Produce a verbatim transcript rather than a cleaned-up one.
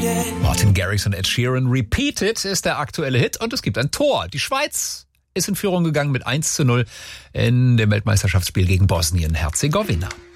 Martin Garrix und Ed Sheeran, Repeated ist der aktuelle Hit und es gibt ein Tor. Die Schweiz ist in Führung gegangen mit eins zu null in dem Weltmeisterschaftsspiel gegen Bosnien-Herzegowina.